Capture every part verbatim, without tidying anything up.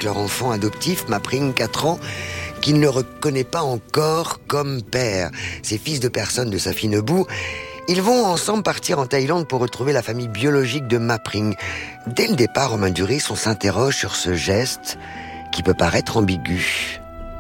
leur enfant adoptif, Mapring, quatre ans, qu'il ne reconnaît pas encore comme père. Ces fils de personnes de sa fine boue, ils vont ensemble partir en Thaïlande pour retrouver la famille biologique de Mapring. Dès le départ, Romain Duris, on s'interroge sur ce geste qui peut paraître ambigu.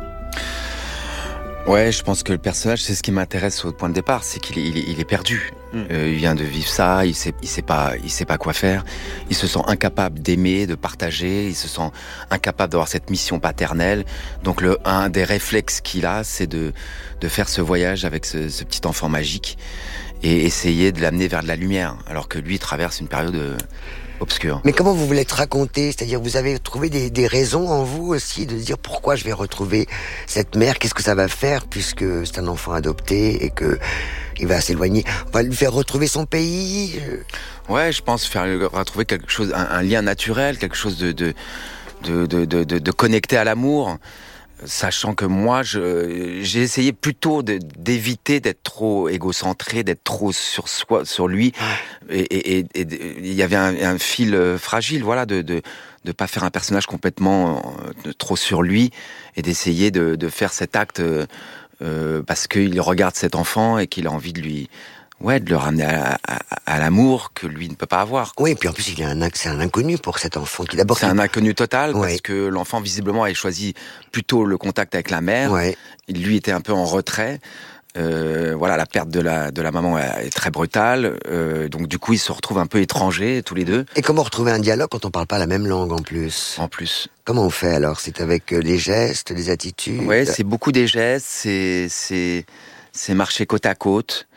Ouais, je pense que le personnage, c'est ce qui m'intéresse au point de départ, c'est qu'il est, il est, il est perdu. Mmh. Euh, il vient de vivre ça, il sait, il sait pas, il sait pas quoi faire. Il se sent incapable d'aimer, de partager. Il se sent incapable d'avoir cette mission paternelle. Donc, le un des réflexes qu'il a, c'est de de faire ce voyage avec ce, ce petit enfant magique et essayer de l'amener vers de la lumière, alors que lui traverse une période euh, obscure. Mais comment vous voulez être raconté ? C'est-à-dire, vous avez trouvé des, des raisons en vous aussi de dire pourquoi je vais retrouver cette mère ? Qu'est-ce que ça va faire puisque c'est un enfant adopté et que il va s'éloigner ? On va lui faire retrouver son pays ? Ouais, je pense faire retrouver quelque chose, un, un lien naturel, quelque chose de de de de de, de, de connecté à l'amour. Sachant que moi, je, j'ai essayé plutôt de, d'éviter d'être trop égocentré, d'être trop sur soi, sur lui, et, et, et, et il y avait un, un fil fragile, voilà, de de de pas faire un personnage complètement euh, trop sur lui, et d'essayer de de faire cet acte euh, parce qu'il regarde cet enfant et qu'il a envie de lui. Ouais, de le ramener à, à, à l'amour que lui ne peut pas avoir. Oui, et puis en plus, il est un, c'est un inconnu pour cet enfant qui d'abord. C'est un inconnu total, ouais. Parce que l'enfant, visiblement, avait choisi plutôt le contact avec la mère. Ouais. Il, lui, était un peu en retrait. Euh, voilà, la perte de la, de la maman est très brutale. Euh, donc, du coup, ils se retrouvent un peu étrangers, tous les deux. Et comment retrouver un dialogue quand on parle pas la même langue, en plus ? En plus. Comment on fait, alors ? C'est avec les gestes, les attitudes ? Ouais, c'est beaucoup des gestes, c'est, c'est, c'est marcher côte à côte.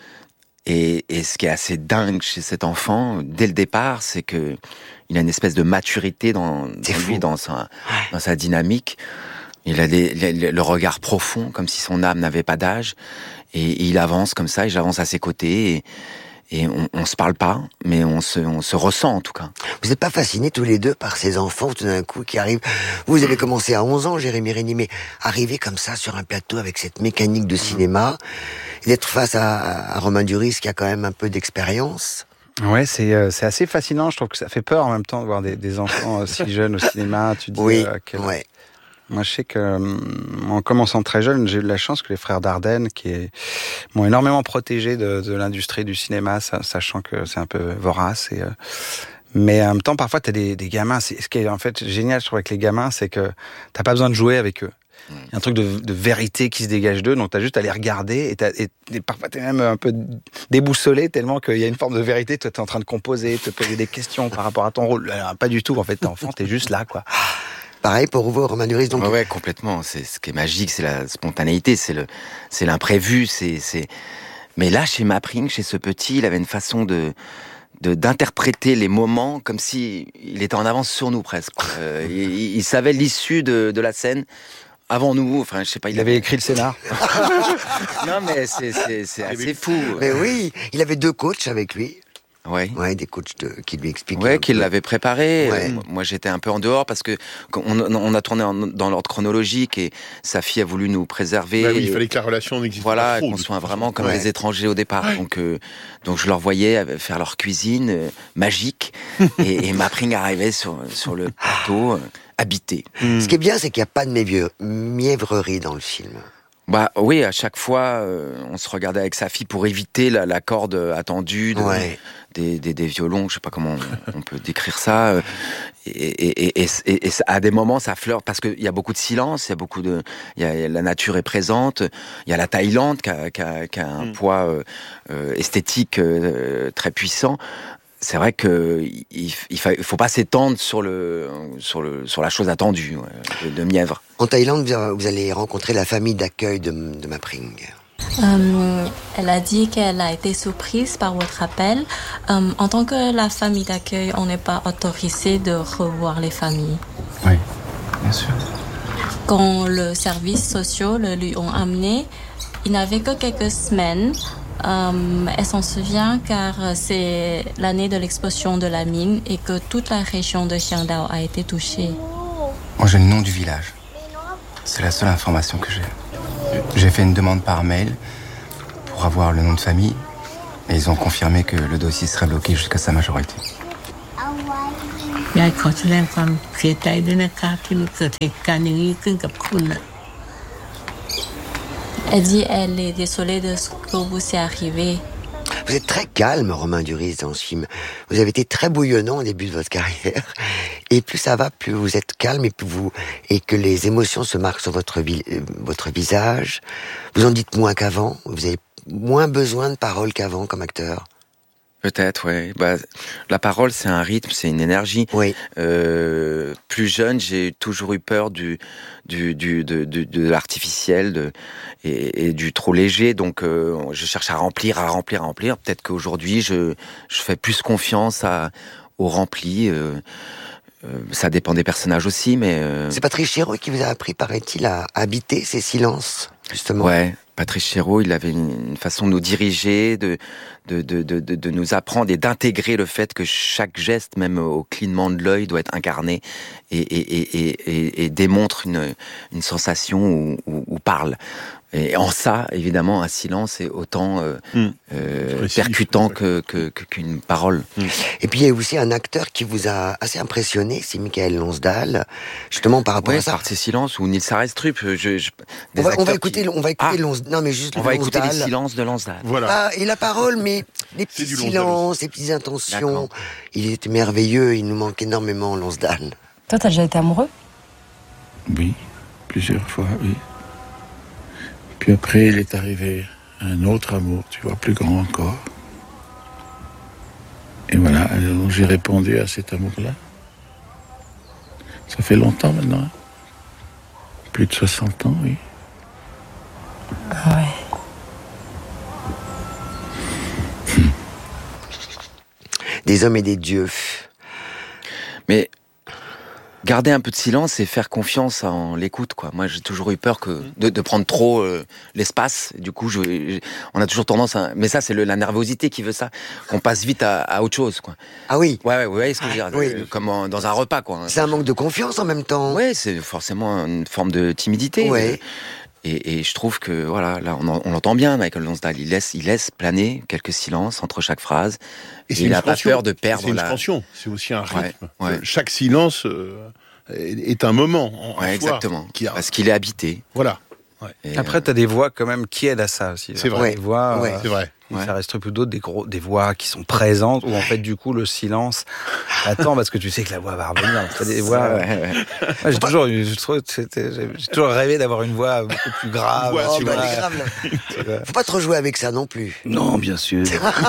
Et, et ce qui est assez dingue chez cet enfant, dès le départ, c'est que il a une espèce de maturité dans, dans lui, dans sa, ouais. dans sa dynamique. Il a des, le, le regard profond, comme si son âme n'avait pas d'âge. Et, et il avance comme ça, et j'avance à ses côtés. Et, et on, on se parle pas, mais on se, on se ressent en tout cas. Vous n'êtes pas fascinés tous les deux par ces enfants tout d'un coup qui arrivent ? Vous avez commencé à onze ans, Jérémy Régnier, mais arriver comme ça sur un plateau avec cette mécanique de cinéma, et d'être face à, à Romain Duris qui a quand même un peu d'expérience. Ouais, c'est euh, c'est assez fascinant. Je trouve que ça fait peur en même temps de voir des, des enfants euh, si jeunes au cinéma. Tu dis oui, euh, que... ouais. Moi, je sais que, euh, en commençant très jeune, j'ai eu de la chance que les frères Dardenne, qui est, m'ont énormément protégé de, de l'industrie du cinéma, sachant que c'est un peu vorace. Et, euh, mais en même temps, parfois, t'as des, des gamins. C'est, ce qui est en fait génial, je trouve, avec les gamins, c'est que t'as pas besoin de jouer avec eux. Il y a un truc de, de vérité qui se dégage d'eux, donc t'as juste à les regarder, et, t'as, et, et parfois t'es même un peu déboussolé tellement qu'il y a une forme de vérité. Toi, t'es en train de composer, te poser des questions par rapport à ton rôle. Alors, pas du tout, en fait, t'es enfant, t'es juste là, quoi. Pareil pour vous, Romain Duris, donc. Ouais, ouais, complètement. C'est ce qui est magique, c'est la spontanéité, c'est le, c'est l'imprévu, c'est, c'est. Mais là, chez Mapring, chez ce petit, il avait une façon de, de d'interpréter les moments comme si il était en avance sur nous presque. Euh, il, il savait l'issue de, de la scène avant nous. Enfin, je sais pas. Il, il avait écrit le scénar. Non, mais c'est, c'est, c'est assez fou. Mais oui, il avait deux coachs avec lui. Ouais. Ouais, des coachs de, qui lui expliquaient. Ouais, qui l'avaient préparé. Ouais. Moi, j'étais un peu en dehors parce que on, on a tourné en, dans l'ordre chronologique et sa fille a voulu nous préserver. Bah oui, il fallait que la relation n'existe voilà, pas trop. Voilà, qu'on soit vraiment comme ouais. des étrangers au départ. Ouais. Donc, euh, donc je leur voyais faire leur cuisine euh, magique et, et Mapring arrivait sur sur le plateau euh, habité. Mm. Ce qui est bien, c'est qu'il n'y a pas de mièvre, mièvrerie dans le film. Bah oui, à chaque fois, euh, on se regardait avec sa fille pour éviter la, la corde attendue de, ouais. des, des, des violons, je sais pas comment on, on peut décrire ça. Et, et, et, et, et à des moments, ça flirte parce qu'il y a beaucoup de silence, il y a beaucoup de, il y a, la nature est présente, il y a la Thaïlande qui a, qui a, qui a un mm. poids euh, esthétique euh, très puissant. C'est vrai que il, il faut pas s'étendre sur le sur le sur la chose attendue de, de mièvre. En Thaïlande, vous allez rencontrer la famille d'accueil de, de Mapring. Euh, elle a dit qu'elle a été surprise par votre appel. Euh, en tant que la famille d'accueil, on n'est pas autorisé de revoir les familles. Oui, bien sûr. Quand le service social le lui ont amené, il n'avait que quelques semaines. Euh, elle s'en souvient car c'est l'année de l'explosion de la mine et que toute la région de Chiang-Dao a été touchée. Moi, j'ai le nom du village. C'est la seule information que j'ai. J'ai fait une demande par mail pour avoir le nom de famille et ils ont confirmé que le dossier serait bloqué jusqu'à sa majorité. ยายขอแสดงความเสียใจด้วยนะคะที่มันเกิดเหตุการณ์อย่างนี้ขึ้นกับคุณน่ะ Elle dit elle est désolée de ce que vous s'est arrivé. Vous êtes très calme, Romain Duris, dans ce film. Vous avez été très bouillonnant au début de votre carrière. Et plus ça va, plus vous êtes calme et plus vous, et que les émotions se marquent sur votre, vi- votre visage. Vous en dites moins qu'avant. Vous avez moins besoin de paroles qu'avant comme acteur. Peut-être, ouais. Bah, la parole, c'est un rythme, c'est une énergie. Oui. Euh, plus jeune, j'ai toujours eu peur du, du, du de, de, de l'artificiel, de, et, et du trop léger. Donc, euh, je cherche à remplir, à remplir, à remplir. Peut-être qu'aujourd'hui, je, je fais plus confiance à, au rempli. Euh, euh, ça dépend des personnages aussi, mais. Euh... C'est Patrice Chéreau qui vous a appris, paraît-il, à habiter ces silences, justement. Ouais. Patrice Chéreau, il avait une façon de nous diriger, de, de, de, de, de nous apprendre et d'intégrer le fait que chaque geste, même au clignement de l'œil, doit être incarné et, et, et, et, et démontre une, une sensation ou, ou, ou parle. Et en ça, évidemment, un silence est autant euh, mmh. euh, percutant que, que, que, qu'une parole. Mmh. Et puis il y a aussi un acteur qui vous a assez impressionné, c'est Michael Lonsdal, justement par rapport ouais, à ça. Par ses silences, ou Nils Arestrup. Je, je, on, va, on va écouter, qui... on va écouter ah, Lonsdal. Non mais juste on va Lonsdal. écouter les silences de Lonsdal. Voilà. Pas, et la parole, mais les petits silences, les petites intentions. D'accord. Il était merveilleux, il nous manque énormément Lonsdal. Toi, t'as déjà été amoureux ? Oui, plusieurs fois, oui. Puis après, il est arrivé un autre amour, tu vois, plus grand encore. Et voilà, alors j'ai répondu à cet amour-là. Ça fait longtemps maintenant. Plus de soixante ans, oui. Ah ouais. Hum. Des hommes et des dieux. Mais... garder un peu de silence et faire confiance en l'écoute, quoi. Moi, j'ai toujours eu peur que de, de prendre trop euh, l'espace. Du coup, je, je, on a toujours tendance à... Mais ça, c'est le, la nervosité qui veut ça. Qu'on passe vite à, à autre chose, quoi. Ah oui. Ouais, ouais, vous voyez ce que je veux dire. Oui. Euh, comme en, dans un repas, quoi. C'est un manque de confiance en même temps. Ouais, c'est forcément une forme de timidité. Ouais. Et, et je trouve que, voilà, là, on, on l'entend bien, Michael Lonsdal. Il laisse, il laisse planer quelques silences entre chaque phrase. Et, et il n'a pas peur de perdre c'est une la... expansion, c'est aussi un rythme. Ouais, ouais. Chaque silence euh, est un moment en, ouais, en exactement. Qui a... Parce qu'il est habité. Voilà. Ouais. Et Après, euh... tu as des voix quand même qui aident à ça aussi. C'est vrai. Des voix, ouais. euh, c'est vrai. Ouais. Ça reste plus d'autres, des, gros, des voix qui sont présentes, où en fait, du coup, le silence attend parce que tu sais que la voix va revenir. C'est des voix. Ouais, ouais. Moi, j'ai, toujours, je trouve, c'était, j'ai toujours rêvé d'avoir une voix beaucoup plus grave. Ouais, tu bah, vois. grave là. Faut pas trop jouer avec ça non plus. Non, bien sûr.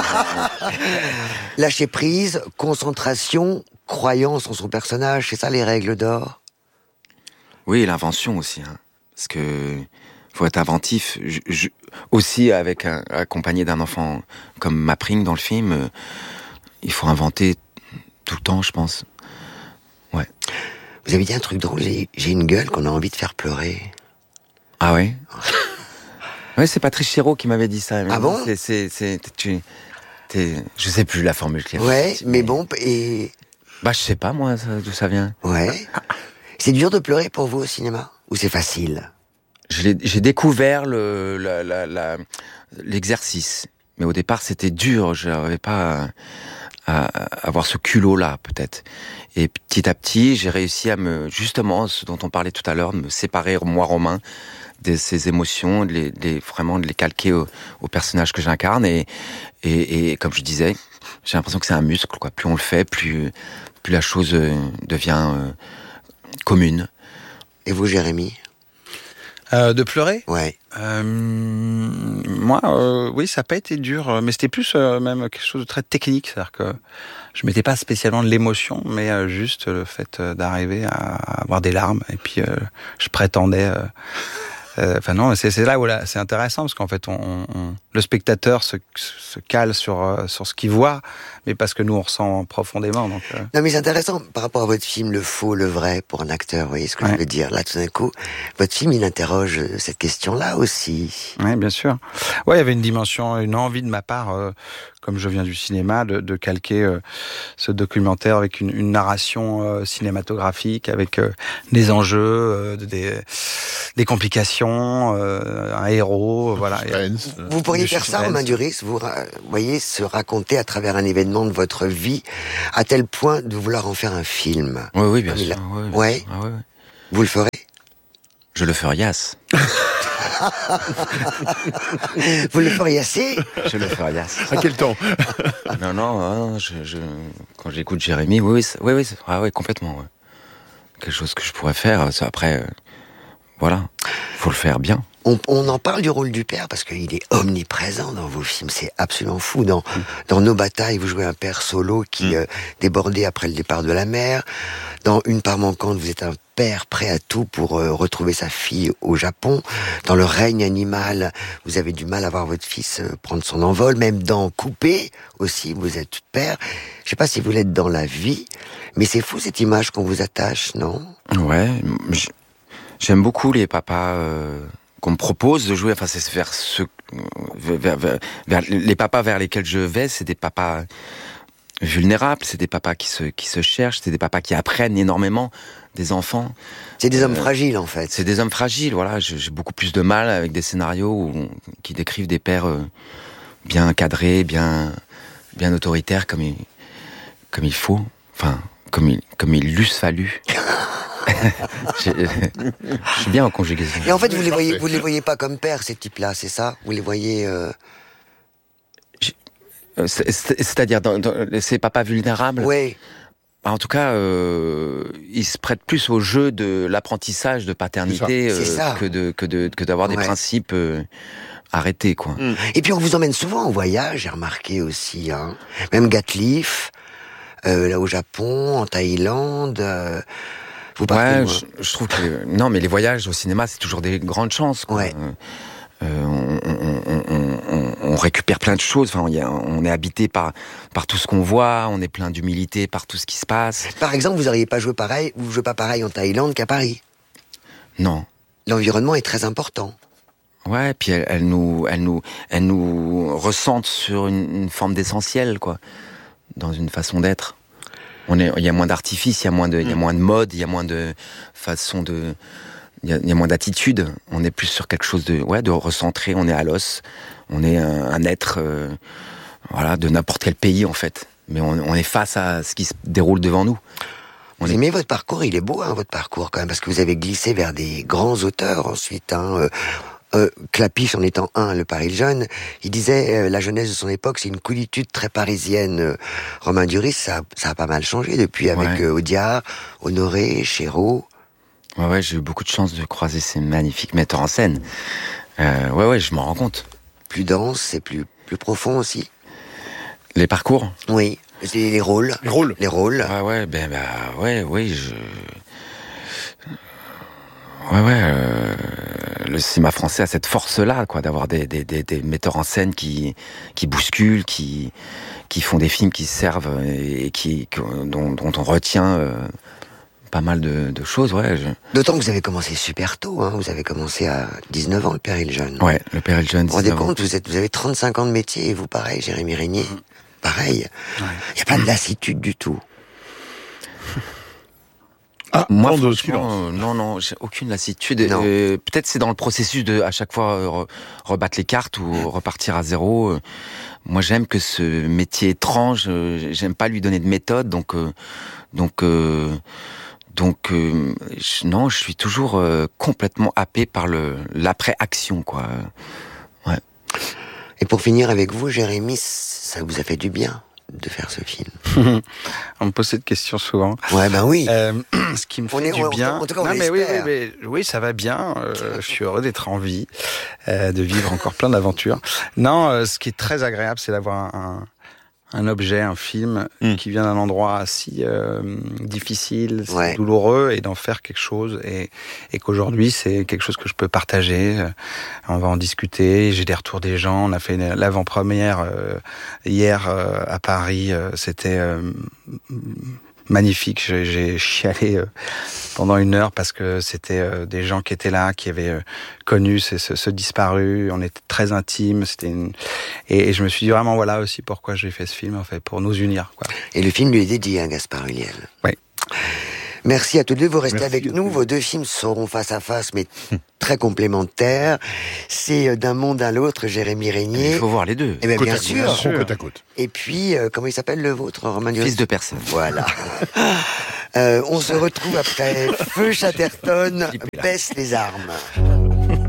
Lâcher prise, concentration, croyance en son personnage, c'est ça les règles d'or. Oui, et l'invention aussi. Hein. Parce que. Faut être inventif. Je, je, aussi, avec un, accompagné d'un enfant comme Mapring dans le film, euh, il faut inventer tout le temps, je pense. Ouais. Vous avez dit un truc drôle, j'ai, j'ai une gueule qu'on a envie de faire pleurer. Ah ouais. Ouais, c'est Patrice Chéreau qui m'avait dit ça. Ah bon? C'est, c'est, c'est, tu, t'es, je sais plus la formule. Ouais, mais, mais bon, et... Bah, je sais pas, moi, ça, d'où ça vient. Ouais. C'est dur de pleurer pour vous au cinéma? Ou c'est facile? J'ai, j'ai découvert le, la, la, la, l'exercice. Mais au départ, c'était dur. Je n'avais pas à, à avoir ce culot-là, peut-être. Et petit à petit, j'ai réussi à me, justement, ce dont on parlait tout à l'heure, de me séparer, moi, Romain, de ces émotions, de les, de les, vraiment de les calquer au, au personnage que j'incarne. Et, et, et comme je disais, j'ai l'impression que c'est un muscle, quoi. Plus on le fait, plus, plus la chose devient euh, commune. Et vous, Jérémy? Euh, de pleurer? Ouais. Euh, moi, euh, oui, ça n'a pas été dur, mais c'était plus euh, même quelque chose de très technique, c'est-à-dire que je mettais pas spécialement de l'émotion, mais euh, juste le fait euh, d'arriver à avoir des larmes, et puis euh, je prétendais... Euh, Enfin euh, non, c'est, c'est là où là, c'est intéressant parce qu'en fait, on, on, le spectateur se, se cale sur euh, sur ce qu'il voit, mais parce que nous on ressent profondément. Donc. Euh... Non, mais c'est intéressant par rapport à votre film, le faux, le vrai, pour un acteur. Vous voyez ce que ouais. je veux dire? Là, tout d'un coup, votre film, il interroge cette question-là aussi. Oui, bien sûr. Ouais, il y avait une dimension, une envie de ma part, euh, comme je viens du cinéma, de, de calquer euh, ce documentaire avec une, une narration euh, cinématographique, avec euh, des enjeux, euh, des des complications, euh, un héros, voilà. Vous, vous pourriez faire ça, Romain Duris, vous ra- voyez, se raconter à travers un événement de votre vie, à tel point de vouloir en faire un film. Oui, oui, bien Comme sûr. il a- Oui, bien Ouais. sûr. Ah, ouais, ouais. Vous le ferez? Je le ferai yes. Vous le feriez assez? Je le ferai yes. À quel temps? Non, non, non, je, je, quand j'écoute Jérémy, oui, oui, c'est- oui, oui, c'est- ah, oui, complètement. Ouais. Quelque chose que je pourrais faire. Ça, après, euh, voilà, faut le faire bien. On, on en parle du rôle du père parce qu'il est omniprésent dans vos films. C'est absolument fou. Dans, dans Nos batailles, vous jouez un père solo qui euh, débordait après le départ de la mère. Dans Une part manquante, vous êtes un père prêt à tout pour euh, retrouver sa fille au Japon. Dans Le règne animal, vous avez du mal à voir votre fils euh, prendre son envol. Même dans Coupé aussi, vous êtes père. Je sais pas si vous l'êtes dans la vie, mais c'est fou cette image qu'on vous attache, non? Ouais, j- j'aime beaucoup les papas euh, qu'on me propose de jouer. Enfin, c'est vers ce, vers, vers, vers les papas vers lesquels je vais, c'est des papas vulnérables, c'est des papas qui se qui se cherchent, c'est des papas qui apprennent énormément des enfants. C'est des hommes Euh, fragiles, en fait. C'est des hommes fragiles, voilà. J'ai j'ai beaucoup plus de mal avec des scénarios où, qui décrivent des pères euh, bien cadrés, bien bien autoritaires comme il comme il faut, enfin comme il comme il l'eusse fallu. je, je suis bien en conjugaison. Et en fait, vous les voyez, vous les voyez pas comme pères, ces types-là, c'est ça? Vous les voyez... Euh... Euh, c'est- c'est- C'est-à-dire dans, dans ces papas vulnérables. Oui. En tout cas, euh, ils se prêtent plus au jeu de l'apprentissage de paternité C'est ça. C'est ça. euh, que de que de que d'avoir des Ouais. principes euh, arrêtés, quoi. Mm. Et puis on vous emmène souvent en voyage, j'ai remarqué aussi, hein. Même Gatliff, euh, là au Japon, en Thaïlande. Euh, vous partez Ouais, loin. je, je trouve que non, mais les voyages au cinéma, c'est toujours des grandes chances, quoi. Ouais. Euh, on, on, on, on, on récupère plein de choses. Enfin, il y a- on est habité par par tout ce qu'on voit. On est plein d'humilité par tout ce qui se passe. Par exemple, vous n'auriez pas joué pareil, vous jouez pas pareil en Thaïlande qu'à Paris. Non. L'environnement est très important. Ouais, puis elle, elle nous, elle nous, elle nous recentre sur une, une forme d'essentiel, quoi, dans une façon d'être. On est, il y a moins d'artifice, il y a moins de, il y a moins de mode, il y a moins de façon de, il y a, il y a moins d'attitude. On est plus sur quelque chose de, ouais, de recentré. On est à l'os. On est un, un être, euh, voilà, de n'importe quel pays en fait. Mais on, on est face à ce qui se déroule devant nous. On Vous est- aimez votre parcours, il est beau, hein, votre parcours quand même, parce que vous avez glissé vers des grands auteurs ensuite. Hein, euh, euh, Clapiche en étant un, Le Paris le jeune, il disait euh, la jeunesse de son époque, c'est une coolitude très parisienne. Euh, Romain Duris, ça, ça a pas mal changé depuis avec Ouais. euh, Audiard, Honoré, Chéreau. Ouais, ouais, j'ai eu beaucoup de chance de croiser ces magnifiques metteurs en scène. Euh, ouais, ouais, je m'en rends compte. Plus dense, c'est plus plus profond aussi. Les parcours. Oui, les, les rôles. Les rôles. Les rôles. Ouais, ouais, ben, bah, ouais, oui, je. Ouais, ouais, euh, le cinéma français a cette force-là, quoi, d'avoir des, des, des, des metteurs en scène qui, qui bousculent, qui, qui font des films qui servent et qui, dont, dont on retient euh, pas mal de, de choses, ouais. Je... D'autant que vous avez commencé super tôt, hein. Vous avez commencé à dix-neuf ans, Le Père et le jeune. Ouais, Le Père et le jeune. Vous vous rendez dix-neuf ans. compte, vous, êtes, vous avez trente-cinq ans de métier, et vous pareil, Jérémy Régnier. Pareil. Il n'y a pas de lassitude du tout. Ah, Moi, temps de franchement, silence. euh, non, non, j'ai aucune lassitude. Non. Euh, peut-être c'est dans le processus de, à chaque fois, euh, re- rebattre les cartes ou repartir à zéro. Euh, Moi, j'aime que ce métier étrange, euh, j'aime pas lui donner de méthode, donc, euh, donc, euh, donc, euh, je- non, je suis toujours euh, complètement happé par le l'après-action, quoi. Ouais. Et pour finir avec vous, Jérémy, ça vous a fait du bien de faire ce film. On me pose cette question souvent. Ouais, ben oui. Euh, ce qui me On fait est- du on- bien. en tout cas, on non, mais oui, oui, l'espère. mais, oui, ça va bien. Euh, je suis heureux d'être en vie, euh, de vivre encore plein d'aventures. Non, euh, ce qui est très agréable, c'est d'avoir un, un objet, un film Mm. qui vient d'un endroit si euh, difficile, si Ouais. douloureux, et d'en faire quelque chose. Et, et qu'aujourd'hui, c'est quelque chose que je peux partager. Euh, On va en discuter. J'ai des retours des gens. On a fait une- l'avant-première euh, hier euh, à Paris. Euh, C'était euh, magnifique. J'ai, j'ai chialé euh, pendant une heure parce que c'était euh, des gens qui étaient là, qui avaient euh, connu ce, ce, ce disparu. On était très intimes. C'était une... et, et je me suis dit vraiment voilà aussi pourquoi j'ai fait ce film en fait, pour nous unir, quoi. Et le film lui est dédié à Gaspard Ulliel. Oui. Merci à tous deux, vous restez Merci avec à nous. tous. Vos deux films seront face à face, mais très complémentaires. C'est euh, D'un monde à l'autre, Jérémy Régnier. Il faut voir les deux. Eh bien, Côte bien à côte, sûr. sûr. Côte à côte. Et puis, euh, comment il s'appelle le vôtre, Romain Dios ? Fils de personne. Voilà. euh, on se retrouve après Feu Chatterton, baisse les armes.